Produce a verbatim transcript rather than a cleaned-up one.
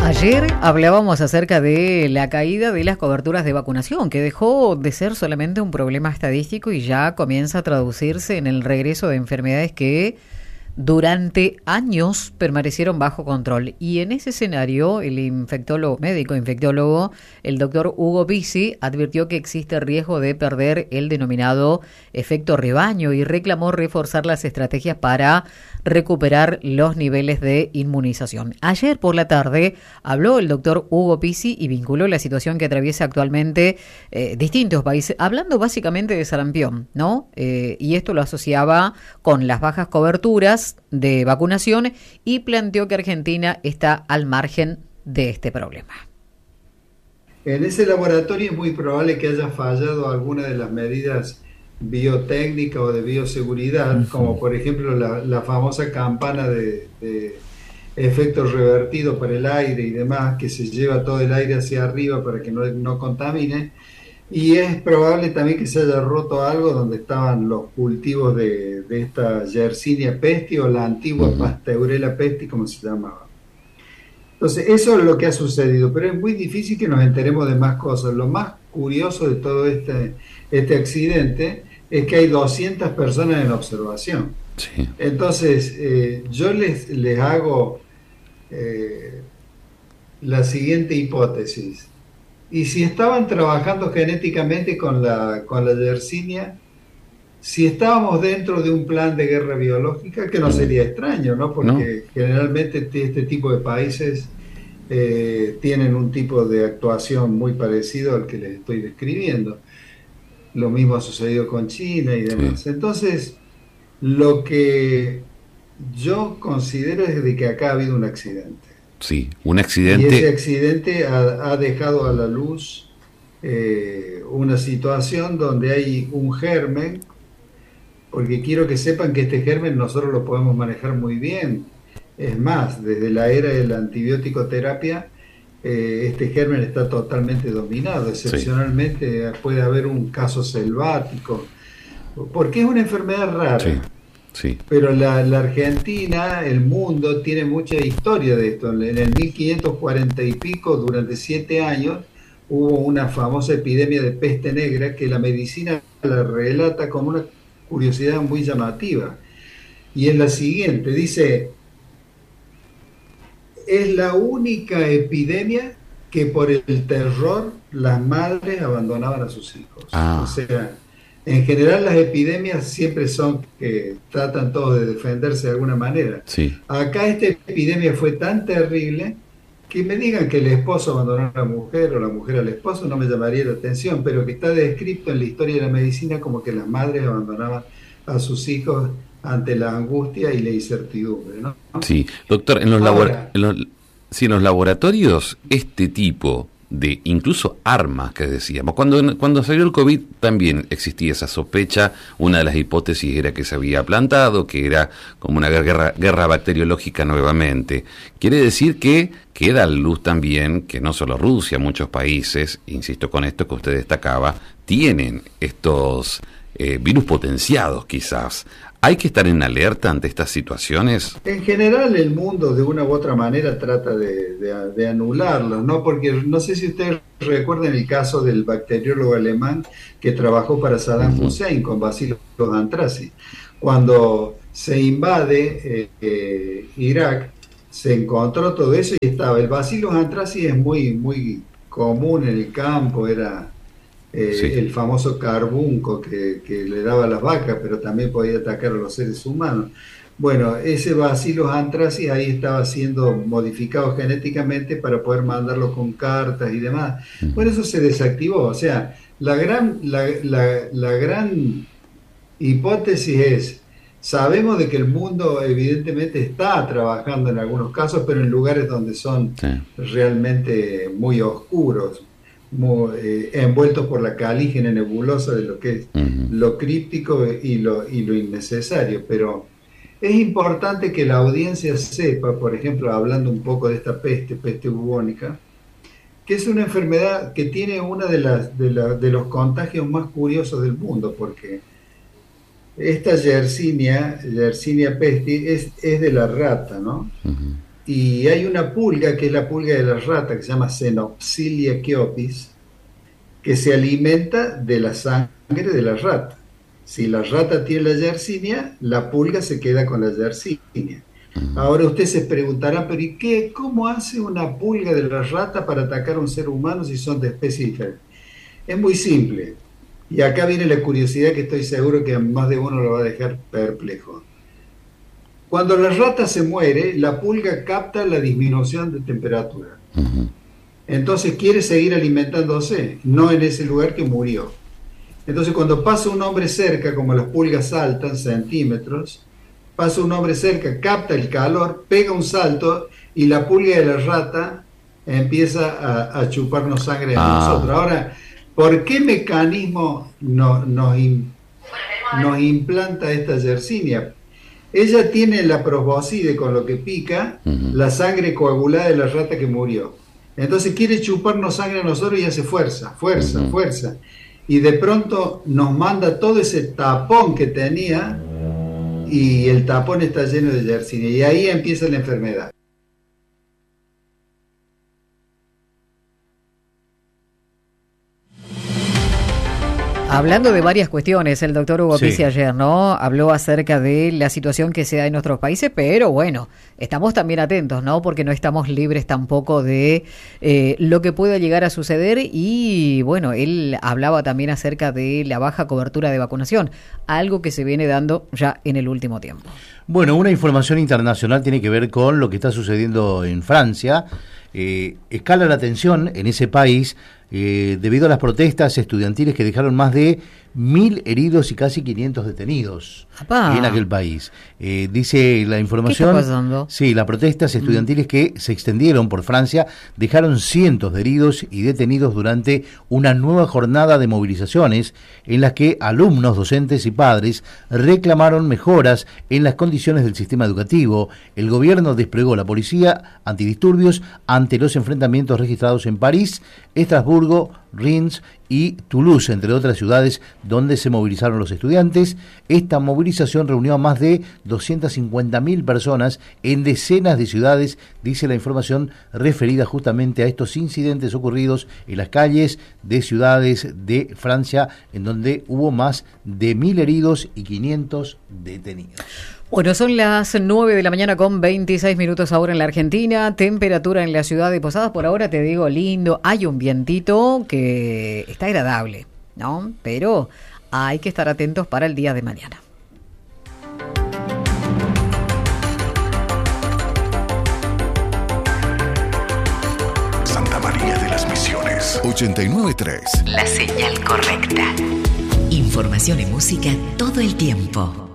Ayer hablábamos acerca de la caída de las coberturas de vacunación, que dejó de ser solamente un problema estadístico y ya comienza a traducirse en el regreso de enfermedades que durante años permanecieron bajo control. Y en ese escenario, el infectólogo, médico infectólogo, el doctor Hugo Pizzi, advirtió que existe riesgo de perder el denominado efecto rebaño y reclamó reforzar las estrategias para recuperar los niveles de inmunización. Ayer por la tarde habló el doctor Hugo Pizzi y vinculó la situación que atraviesa actualmente eh, distintos países, hablando básicamente de sarampión, ¿no? Eh, y esto lo asociaba con las bajas coberturas de vacunación y planteó que Argentina está al margen de este problema. En ese laboratorio es muy probable que haya fallado alguna de las medidas biotécnicas o de bioseguridad, uh-huh. como por ejemplo la, la famosa campana de, de efectos revertidos para el aire y demás, que se lleva todo el aire hacia arriba para que no, no contamine. Y es probable también que se haya roto algo donde estaban los cultivos de, de esta Yersinia pestis o la antigua uh-huh. Pasteurella pestis, como se llamaba. Entonces, eso es lo que ha sucedido, pero es muy difícil que nos enteremos de más cosas. Lo más curioso de todo este, este accidente es que hay doscientas personas en observación. Sí. Entonces, eh, yo les, les hago eh, la siguiente hipótesis. Y si estaban trabajando genéticamente con la, con la Yersinia, si estábamos dentro de un plan de guerra biológica, que no sería extraño, ¿no? Porque no. generalmente este tipo de países eh, tienen un tipo de actuación muy parecido al que les estoy describiendo. Lo mismo ha sucedido con China y demás. Sí. Entonces, lo que yo considero es de que acá ha habido un accidente. Sí, un accidente. Y ese accidente ha, ha dejado a la luz eh, una situación donde hay un germen, porque quiero que sepan que este germen nosotros lo podemos manejar muy bien. Es más, desde la era de la antibiótico terapia, eh, este germen está totalmente dominado. Excepcionalmente sí. puede haber un caso selvático, porque es una enfermedad rara. Sí. Sí. Pero la, la Argentina, el mundo, tiene mucha historia de esto. En el mil quinientos cuarenta y pico, durante siete años, hubo una famosa epidemia de peste negra que la medicina la relata con una curiosidad muy llamativa. Y es la siguiente, dice, es la única epidemia que por el terror las madres abandonaban a sus hijos. Ah. O sea, en general las epidemias siempre son que tratan todos de defenderse de alguna manera. Sí. Acá esta epidemia fue tan terrible que me digan que el esposo abandonó a la mujer o la mujer al esposo no me llamaría la atención, pero que está descrito en la historia de la medicina como que las madres abandonaban a sus hijos ante la angustia y la incertidumbre, ¿no? Sí, doctor, en los, Ahora, labor- en los, sí, en los laboratorios este tipo de incluso armas que decíamos, cuando cuando salió el COVID también existía esa sospecha, una de las hipótesis era que se había plantado, que era como una guerra, guerra bacteriológica nuevamente. Quiere decir que queda a la luz también que no solo Rusia, muchos países, insisto con esto que usted destacaba, tienen estos eh, virus potenciados quizás. ¿Hay que estar en alerta ante estas situaciones? En general el mundo de una u otra manera trata de, de, de anularlos, ¿no? Porque no sé si ustedes recuerdan el caso del bacteriólogo alemán que trabajó para Saddam uh-huh. Hussein con Bacillus anthracis. Cuando se invade eh, eh, Irak, se encontró todo eso y estaba. El Bacillus anthracis es muy, muy común en el campo, era... Eh, sí. el famoso carbunco que, que le daba a las vacas, pero también podía atacar a los seres humanos. Bueno, ese Bacillus anthracis ahí estaba siendo modificado genéticamente para poder mandarlo con cartas y demás. Mm. Bueno, eso se desactivó. O sea, la gran, la, la, la gran hipótesis es, sabemos de que el mundo evidentemente está trabajando en algunos casos, pero en lugares donde son sí. realmente muy oscuros, Muy, eh, envueltos por la calígena nebulosa de lo que es uh-huh. lo críptico y lo, y lo innecesario, pero es importante que la audiencia sepa, por ejemplo, hablando un poco de esta peste, peste bubónica, que es una enfermedad que tiene uno de, las, de, la, de los contagios más curiosos del mundo, porque esta Yersinia, Yersinia pestis, es, es de la rata, ¿no? Uh-huh. y hay una pulga, que es la pulga de la rata, que se llama Xenopsilia chiopis, que se alimenta de la sangre de la rata. Si la rata tiene la yersinia, la pulga se queda con la yersinia. Ahora usted se preguntará, pero ¿y qué? ¿Cómo hace una pulga de la rata para atacar a un ser humano si son de especies diferentes? Es muy simple. Y acá viene la curiosidad que estoy seguro que a más de uno lo va a dejar perplejo. Cuando la rata se muere, la pulga capta la disminución de temperatura. Uh-huh. Entonces quiere seguir alimentándose, no en ese lugar que murió. Entonces cuando pasa un hombre cerca, como las pulgas saltan centímetros, pasa un hombre cerca, capta el calor, pega un salto y la pulga de la rata empieza a, a chuparnos sangre a ah. nosotros. Ahora, ¿por qué mecanismo no, nos, in, nos implanta esta yersinia? Ella tiene la proboscide, con lo que pica, uh-huh. la sangre coagulada de la rata que murió. Entonces quiere chuparnos sangre a nosotros y hace fuerza, fuerza, uh-huh. fuerza. Y de pronto nos manda todo ese tapón que tenía, y el tapón está lleno de yersinia. Y ahí empieza la enfermedad. Hablando de varias cuestiones, el doctor Hugo sí. Pizzi ayer, ¿no? Habló acerca de la situación que se da en nuestros países, pero bueno, estamos también atentos, ¿no? Porque no estamos libres tampoco de eh, lo que pueda llegar a suceder y, bueno, él hablaba también acerca de la baja cobertura de vacunación, algo que se viene dando ya en el último tiempo. Bueno, una información internacional tiene que ver con lo que está sucediendo en Francia. Eh, escala la tensión en ese país eh, debido a las protestas estudiantiles que dejaron más de mil heridos y casi quinientos detenidos ¡Apá! En aquel país. Eh, dice la información. ¿Qué está pasando? Sí, las protestas estudiantiles mm. que se extendieron por Francia dejaron cientos de heridos y detenidos durante una nueva jornada de movilizaciones en las que alumnos, docentes y padres reclamaron mejoras en las condiciones del sistema educativo. El gobierno desplegó la policía antidisturbios ante los enfrentamientos registrados en París, Estrasburgo, Reims y Toulouse, entre otras ciudades donde se movilizaron los estudiantes. Esta movilización reunió a más de doscientas cincuenta mil personas en decenas de ciudades, dice la información referida justamente a estos incidentes ocurridos en las calles de ciudades de Francia, en donde hubo más de mil heridos y quinientos detenidos. Bueno, son las nueve de la mañana con veintiséis minutos ahora en la Argentina. Temperatura en la ciudad de Posadas, por ahora te digo lindo. Hay un vientito que está agradable, ¿no? Pero hay que estar atentos para el día de mañana. Santa María de las Misiones, ochenta y nueve punto tres. La señal correcta. Información y música todo el tiempo.